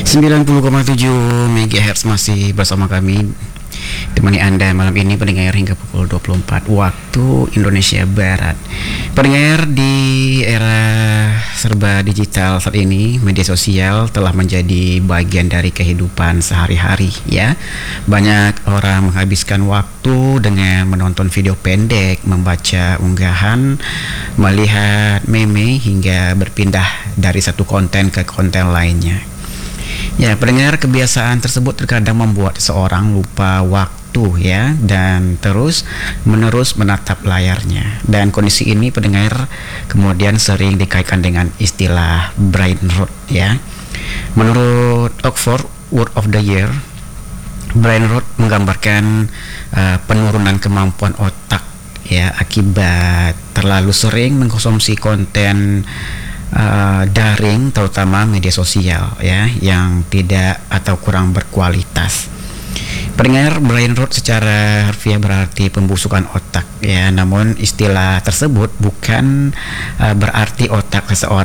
90,7 MHz masih bersama kami, temani Anda malam ini pendengar hingga pukul 24 waktu Indonesia Barat. Pendengar, di era serba digital saat ini, media sosial telah menjadi bagian dari kehidupan sehari-hari ya. Banyak orang menghabiskan waktu dengan menonton video pendek, membaca unggahan, melihat meme hingga berpindah dari satu konten ke konten lainnya. Ya, pendengar, kebiasaan tersebut terkadang membuat seorang lupa waktu ya, dan terus-menerus menatap layarnya. Dan kondisi ini, pendengar, kemudian sering dikaitkan dengan istilah brain rot ya. Menurut Oxford Word of the Year, brain rot menggambarkan penurunan kemampuan otak ya akibat terlalu sering mengkonsumsi konten daring, terutama media sosial ya, yang tidak atau kurang berkualitas. Pendengar, brain rot secara harfiah berarti pembusukan otak ya, namun istilah tersebut bukan berarti otak seseorang